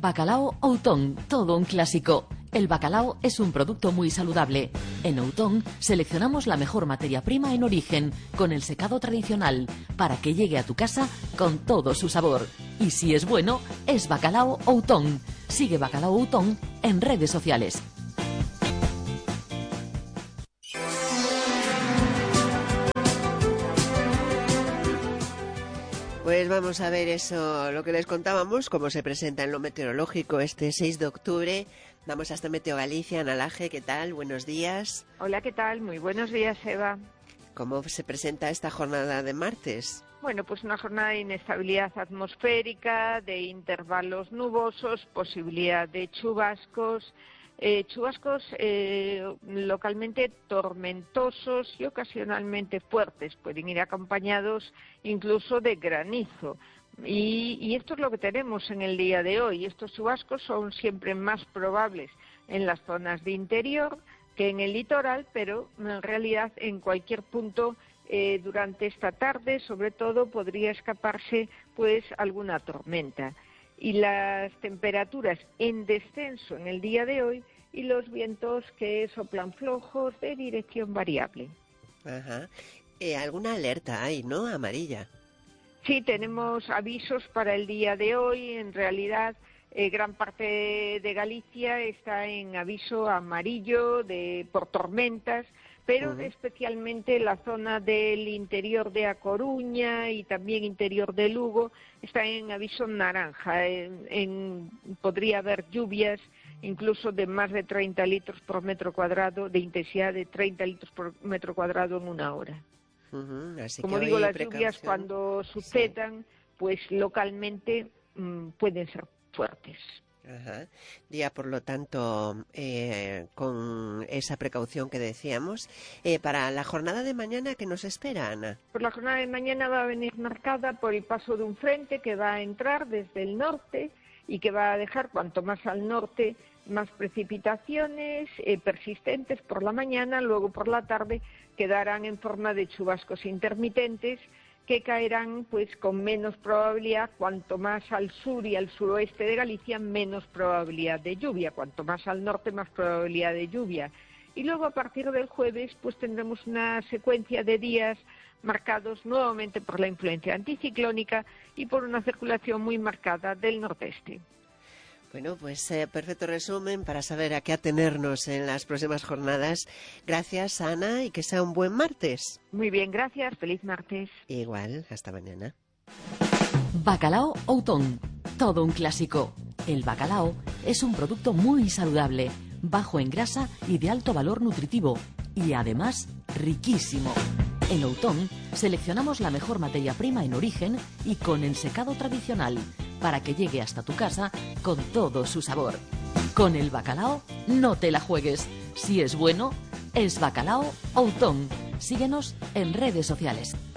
Bacalao Outón, todo un clásico. El bacalao es un producto muy saludable. En Outón seleccionamos la mejor materia prima en origen, con el secado tradicional, para que llegue a tu casa con todo su sabor. Y si es bueno, es Bacalao Outón. Sigue Bacalao Outón en redes sociales. Pues vamos a ver eso, lo que les contábamos, cómo se presenta en lo meteorológico este 6 de octubre. Vamos hasta Meteo Galicia. Ana Laje, ¿qué tal? Buenos días. Hola, ¿qué tal? Muy buenos días, Eva. ¿Cómo se presenta esta jornada de martes? Bueno, pues una jornada de inestabilidad atmosférica, de intervalos nubosos, posibilidad de chubascos, localmente tormentosos y ocasionalmente fuertes. Pueden ir acompañados incluso de granizo. Y esto es lo que tenemos en el día de hoy. Estos chubascos son siempre más probables en las zonas de interior que en el litoral, pero en realidad en cualquier punto durante esta tarde, sobre todo, podría escaparse pues alguna tormenta. Y las temperaturas en descenso en el día de hoy y los vientos que soplan flojos de dirección variable. Ajá. ¿Alguna alerta hay, no? Amarilla. Sí, tenemos avisos para el día de hoy. En realidad, gran parte de Galicia está en aviso amarillo por tormentas, pero especialmente la zona del interior de A Coruña y también interior de Lugo está en aviso naranja. Podría haber lluvias incluso de más de 30 litros por metro cuadrado, de intensidad de 30 litros por metro cuadrado en una hora. Así Como que digo, las precaución. lluvias cuando sucedan, pues localmente pueden ser fuertes. Ajá. Día, por lo tanto, con esa precaución que decíamos. Para la jornada de mañana, ¿qué nos espera, Ana? Pues la jornada de mañana va a venir marcada por el paso de un frente que va a entrar desde el norte y que va a dejar, cuanto más al norte, más precipitaciones persistentes por la mañana, luego por la tarde quedarán en forma de chubascos intermitentes que caerán pues con menos probabilidad. Cuanto más al sur y al suroeste de Galicia, menos probabilidad de lluvia, cuanto más al norte, más probabilidad de lluvia. Y luego a partir del jueves pues tendremos una secuencia de días marcados nuevamente por la influencia anticiclónica y por una circulación muy marcada del nordeste. Bueno, pues perfecto resumen para saber a qué atenernos en las próximas jornadas. Gracias, Ana, y que sea un buen martes. Muy bien, gracias. Feliz martes. Igual, hasta mañana. Bacalao Outón, todo un clásico. El bacalao es un producto muy saludable, bajo en grasa y de alto valor nutritivo, y además riquísimo. En Outón seleccionamos la mejor materia prima en origen y con el secado tradicional, para que llegue hasta tu casa con todo su sabor. Con el bacalao no te la juegues. Si es bueno, es Bacalao Outón. Síguenos en redes sociales.